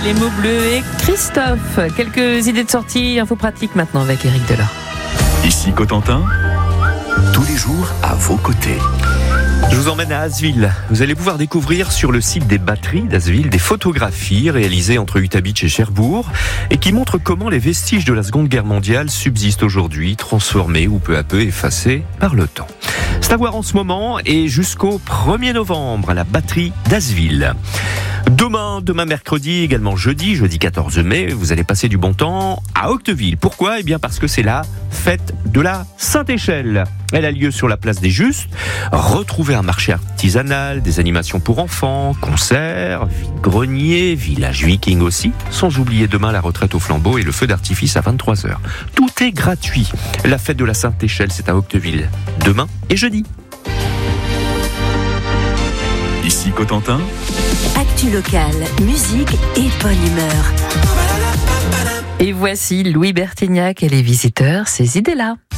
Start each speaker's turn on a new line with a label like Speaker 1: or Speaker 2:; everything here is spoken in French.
Speaker 1: Les mots bleus et Christophe. Quelques idées de sortie, infos pratiques maintenant avec Éric Delors.
Speaker 2: Ici Cotentin, tous les jours à vos côtés.
Speaker 3: Je vous emmène à Asville. Vous allez pouvoir découvrir sur le site des batteries d'Asville des photographies réalisées entre Utabich et Cherbourg et qui montrent comment les vestiges de la Seconde Guerre mondiale subsistent aujourd'hui, transformés ou peu à peu effacés par le temps. C'est à voir en ce moment et jusqu'au 1er novembre à la batterie d'Asville. Demain mercredi, également jeudi 14 mai, vous allez passer du bon temps à Octeville. Pourquoi ? Eh bien parce que c'est la fête de la Sainte-Échelle. Elle a lieu sur la place des Justes. Retrouvez un marché artisanal, des animations pour enfants, concerts, vide-grenier, village viking aussi. Sans oublier demain la retraite au flambeau et le feu d'artifice à 23h. Tout est gratuit. La fête de la Sainte-Échelle, c'est à Octeville. Demain et jeudi.
Speaker 2: Ici Cotentin,
Speaker 4: Actu locale, musique et bonne humeur.
Speaker 1: Et voici Louis Bertignac et les visiteurs, ces idées-là.